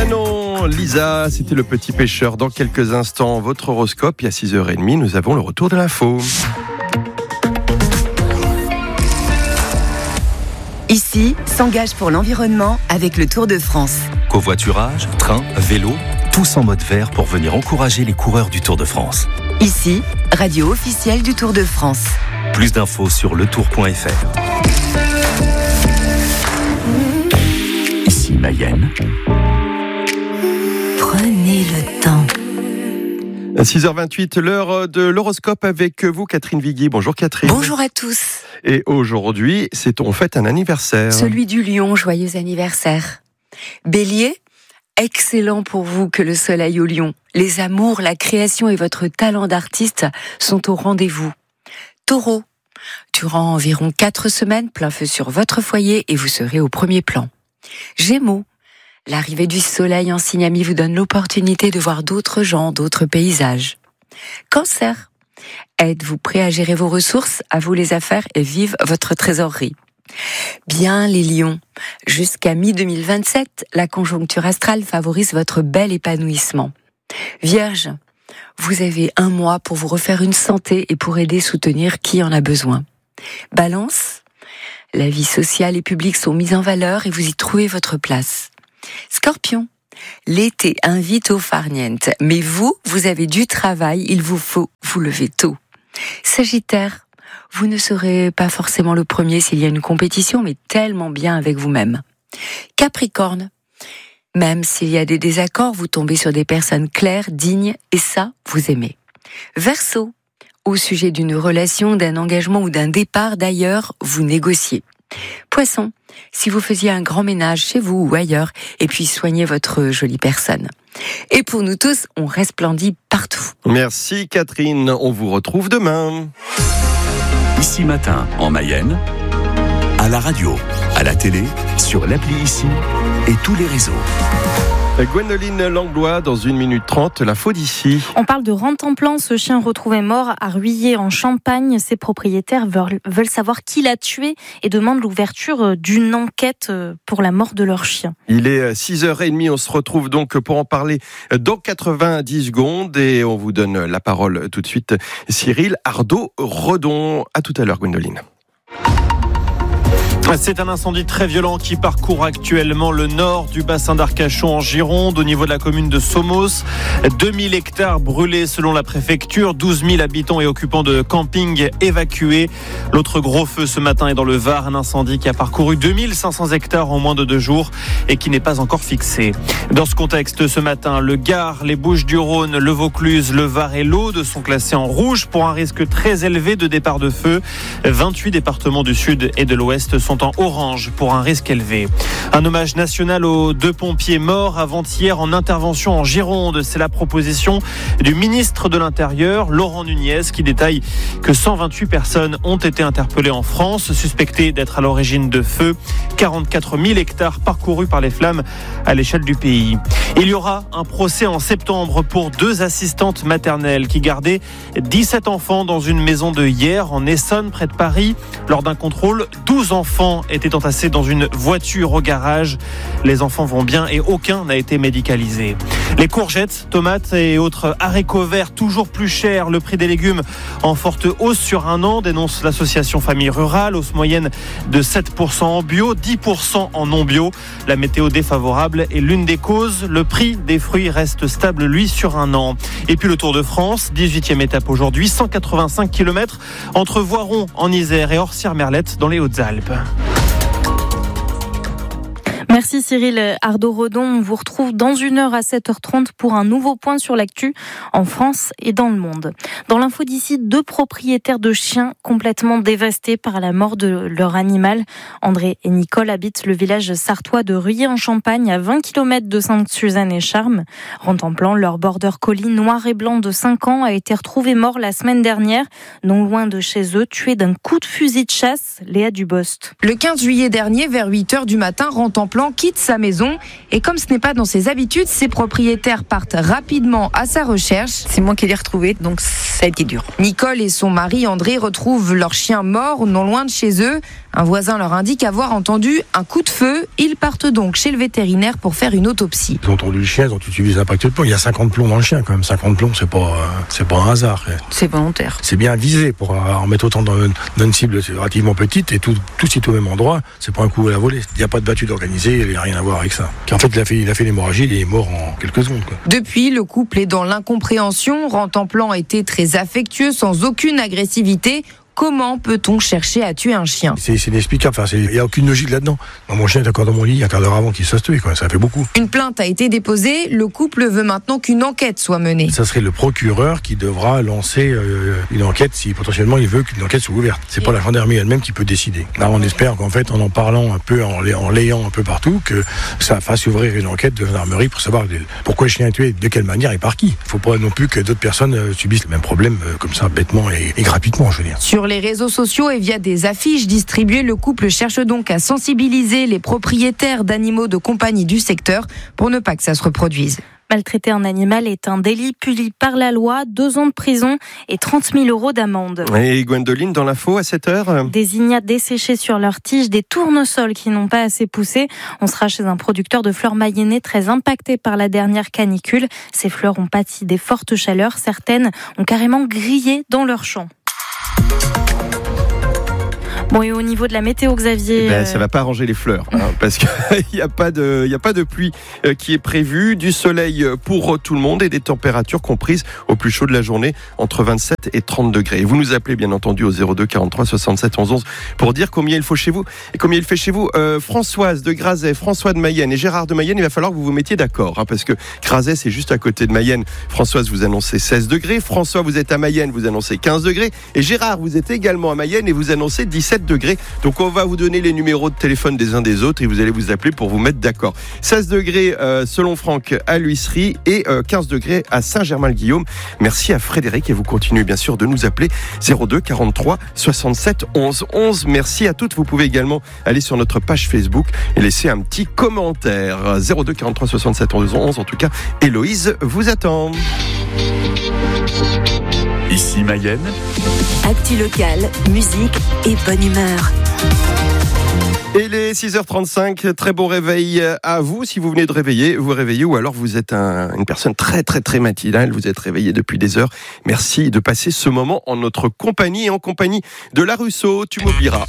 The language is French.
Manon, Lisa, c'était le petit pêcheur. Dans quelques instants, votre horoscope. Et à 6h30, nous avons le retour de l'info. Ici, s'engage pour l'environnement avec le Tour de France. Covoiturage, train, vélo, tous en mode vert pour venir encourager les coureurs du Tour de France. Ici, radio officielle du Tour de France. Plus d'infos sur letour.fr. Ici Mayenne. Prenez le temps. 6h28, l'heure de l'horoscope avec vous, Catherine Viguier. Bonjour Catherine. Bonjour à tous. Et aujourd'hui, on fête un anniversaire. Celui du lion, joyeux anniversaire. Bélier, excellent pour vous que le soleil au lion. Les amours, la création et votre talent d'artiste sont au rendez-vous. Taureau, durant environ 4 semaines, plein feu sur votre foyer et vous serez au premier plan. Gémeaux, l'arrivée du soleil en signe ami vous donne l'opportunité de voir d'autres gens, d'autres paysages. Cancer, êtes-vous prêt à gérer vos ressources, à vous les affaires et vive votre trésorerie. Bien les lions, jusqu'à mi-2027, la conjoncture astrale favorise votre bel épanouissement. Vierge, vous avez 1 mois pour vous refaire une santé et pour aider, soutenir qui en a besoin. Balance, la vie sociale et publique sont mises en valeur et vous y trouvez votre place. Scorpion, l'été invite au farniente, mais vous avez du travail, il vous faut vous lever tôt. Sagittaire, vous ne serez pas forcément le premier s'il y a une compétition, mais tellement bien avec vous-même. Capricorne, même s'il y a des désaccords, vous tombez sur des personnes claires, dignes, et ça, vous aimez. Verseau, au sujet d'une relation, d'un engagement ou d'un départ d'ailleurs, vous négociez. Poisson, si vous faisiez un grand ménage chez vous ou ailleurs, et puis soignez votre jolie personne. Et pour nous tous, on resplendit partout. Merci Catherine, on vous retrouve demain. Ici Matin, en Mayenne, à la radio, à la télé, sur l'appli Ici et tous les réseaux. Gwendoline Langlois, dans 1 minute 30, l'info d'ici. On parle de Rantanplan, ce chien retrouvé mort à Ruillé en Champagne. Ses propriétaires veulent savoir qui l'a tué et demandent l'ouverture d'une enquête pour la mort de leur chien. Il est 6h30, on se retrouve donc pour en parler dans 90 secondes et on vous donne la parole tout de suite. Cyril Ardo-Redon, à tout à l'heure Gwendoline. C'est un incendie très violent qui parcourt actuellement le nord du bassin d'Arcachon en Gironde, au niveau de la commune de Somos. 2000 hectares brûlés selon la préfecture, 12 000 habitants et occupants de camping évacués. L'autre gros feu ce matin est dans le Var, un incendie qui a parcouru 2500 hectares en moins de 2 jours et qui n'est pas encore fixé. Dans ce contexte, ce matin, le Gard, les Bouches-du-Rhône, le Vaucluse, le Var et l'Aude sont classés en rouge pour un risque très élevé de départ de feu. 28 départements du sud et de l'ouest sont en orange pour un risque élevé. Un hommage national aux 2 pompiers morts avant-hier en intervention en Gironde. C'est la proposition du ministre de l'Intérieur, Laurent Nunez, qui détaille que 128 personnes ont été interpellées en France, suspectées d'être à l'origine de feux. 44 000 hectares parcourus par les flammes à l'échelle du pays. Il y aura un procès en septembre pour 2 assistantes maternelles qui gardaient 17 enfants dans une maison de Hyères en Essonne, près de Paris. Lors d'un contrôle, 12 enfants étaient entassés dans une voiture au garage. Les enfants vont bien et aucun n'a été médicalisé. Les courgettes, tomates et autres haricots verts toujours plus chers. Le prix des légumes en forte hausse sur 1 an, dénonce l'association Famille Rurale. Hausse moyenne de 7% en bio, 10% en non bio. La météo défavorable est l'une des causes. Le prix des fruits reste stable, lui, sur 1 an. Et puis le Tour de France, 18e étape aujourd'hui, 185 km entre Voiron en Isère et Orsières-Merlette dans les Hautes-Alpes. Merci Cyril Ardo-Redon. On vous retrouve dans 1 heure à 7h30 pour un nouveau point sur l'actu en France et dans le monde. Dans l'info d'ici, 2 propriétaires de chiens complètement dévastés par la mort de leur animal. André et Nicole habitent le village sartois de Ruillé en Champagne, à 20 km de Sainte-Suzanne-et-Charmes. Rantanplan, leur border collie noir et blanc de 5 ans a été retrouvé mort la semaine dernière, non loin de chez eux, tué d'un coup de fusil de chasse. Léa Dubost. Le 15 juillet dernier, vers 8h du matin, Rantanplan quitte sa maison et comme ce n'est pas dans ses habitudes, ses propriétaires partent rapidement à sa recherche. C'est moi qui l'ai retrouvé, donc ça a été dur. Nicole et son mari André retrouvent leur chien mort non loin de chez eux. Un voisin leur indique avoir entendu un coup de feu. Ils partent donc chez le vétérinaire pour faire une autopsie. Ils ont entendu le chien, ils ont utilisé un paquet de plomb. Il y a 50 plombs dans le chien quand même. 50 plombs, c'est pas un hasard. C'est volontaire. C'est bien visé pour en mettre autant dans une cible relativement petite et tout situé au même endroit. C'est pas un coup à la volée. Il n'y a pas de battue d'organisé, il n'y a rien à voir avec ça. En fait, il a fait l'hémorragie, il est mort en quelques secondes. Depuis, le couple est dans l'incompréhension. Rantanplan était très affectueux, sans aucune agressivité. Comment peut-on chercher à tuer un chien ? C'est inexplicable, il n'y a aucune logique là-dedans. Mon chien est encore dans mon lit, un quart d'heure avant qu'il se fasse tuer, ça fait beaucoup. Une plainte a été déposée, le couple veut maintenant qu'une enquête soit menée. Ça serait le procureur qui devra lancer une enquête si potentiellement il veut qu'une enquête soit ouverte. C'est pas la gendarmerie elle-même qui peut décider. Là, on espère qu'en fait, en parlant un peu, en l'ayant un peu partout, que ça fasse ouvrir une enquête de gendarmerie pour savoir pourquoi le chien est tué, de quelle manière et par qui. Il ne faut pas non plus que d'autres personnes subissent le même problème comme ça, bêtement et gratuitement, je veux dire. Sur les réseaux sociaux et via des affiches distribuées, le couple cherche donc à sensibiliser les propriétaires d'animaux de compagnie du secteur pour ne pas que ça se reproduise. Maltraiter un animal est un délit puni par la loi, 2 ans de prison et 30 000 € d'amende. Et Gwendoline, dans l'info à 7h. Des ignates desséchés sur leurs tiges, des tournesols qui n'ont pas assez poussé. On sera chez un producteur de fleurs mayennais très impacté par la dernière canicule. Ces fleurs ont pâti des fortes chaleurs. Certaines ont carrément grillé dans leurs champs. Bon, et au niveau de la météo, Xavier... ça va pas arranger les fleurs, parce qu'il n'y a pas de pluie qui est prévue, du soleil pour tout le monde et des températures comprises au plus chaud de la journée entre 27 et 30 degrés. Et vous nous appelez bien entendu au 02 43 67 11 11 pour dire combien il faut chez vous et combien il fait chez vous. Françoise de Grazet, François de Mayenne et Gérard de Mayenne, il va falloir que vous vous mettiez d'accord, parce que Grazet c'est juste à côté de Mayenne. Françoise, vous annoncez 16 degrés, François, vous êtes à Mayenne, vous annoncez 15 degrés et Gérard, vous êtes également à Mayenne et vous annoncez 17 degrés. Donc on va vous donner les numéros de téléphone des uns des autres et vous allez vous appeler pour vous mettre d'accord. 16 degrés selon Franck à l'Huisserie et 15 degrés à Saint-Germain-le-Guillaume. Merci à Frédéric et vous continuez bien sûr de nous appeler 02 43 67 11 11. Merci à toutes. Vous pouvez également aller sur notre page Facebook et laisser un petit commentaire. 02 43 67 11 11. En tout cas, Héloïse vous attend. Ici Mayenne. Actu locale, musique et bonne humeur. Et les 6h35, très bon réveil à vous. Si vous venez de vous réveillez ou alors vous êtes une personne très très très matinale, vous êtes réveillé depuis des heures. Merci de passer ce moment en notre compagnie et en compagnie de La Russo. Tu m'oublieras.